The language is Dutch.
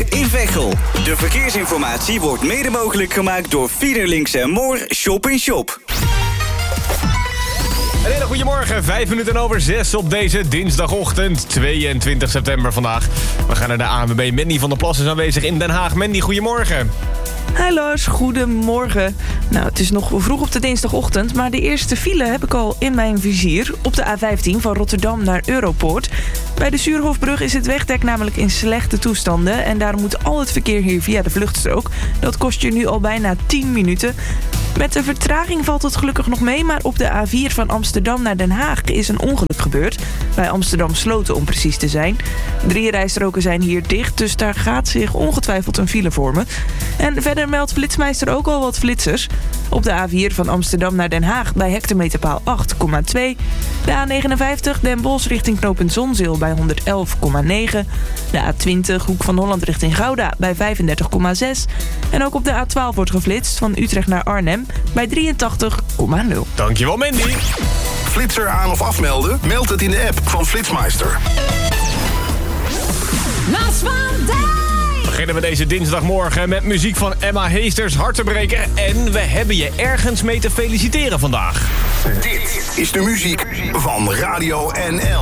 in Veghel. De verkeersinformatie wordt mede mogelijk gemaakt door Fiederlinks en Moor Shop in Shop. Een hele goede morgen, 5:05 op deze dinsdagochtend, 22 september vandaag. We gaan naar de ANWB. Mandy van der Plas is aanwezig in Den Haag. Mandy, goedemorgen. Hi Lars, goedemorgen. Nou, het is nog vroeg op de dinsdagochtend, maar de eerste file heb ik al in mijn vizier. Op de A15 van Rotterdam naar Europoort. Bij de Zuurhofbrug is het wegdek namelijk in slechte toestanden en daarom moet al het verkeer hier via de vluchtstrook. Dat kost je nu al bijna 10 minuten. Met de vertraging valt het gelukkig nog mee, maar op de A4 van Amsterdam naar Den Haag is een ongeluk gebeurd. Bij Amsterdam Sloten om precies te zijn. 3 rijstroken zijn hier dicht, dus daar gaat zich ongetwijfeld een file vormen. En verder meldt Flitsmeister ook al wat flitsers. Op de A4 van Amsterdam naar Den Haag bij hectometerpaal 8,2. De A59 Den Bosch richting knooppunt Zonzeel bij 111,9. De A20 Hoek van Holland richting Gouda bij 35,6. En ook op de A12 wordt geflitst van Utrecht naar Arnhem bij 83,0. Dankjewel, Mandy. Flitser aan of afmelden? Meld het in de app van Flitsmeister. We beginnen met deze dinsdagmorgen met muziek van Emma Heesters, Hartebreker. En we hebben je ergens mee te feliciteren vandaag. Dit is de muziek van Radio NL.